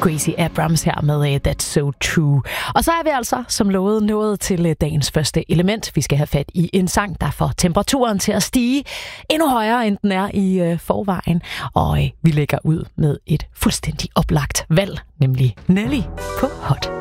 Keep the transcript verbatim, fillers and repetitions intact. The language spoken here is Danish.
Gracie Abrams her med uh, That's So True. Og så er vi altså, som lovet, nået til uh, dagens første element. Vi skal have fat i en sang, der får temperaturen til at stige endnu højere, end den er i uh, forvejen. Og uh, vi lægger ud med et fuldstændig oplagt valg, nemlig Nelly på Hot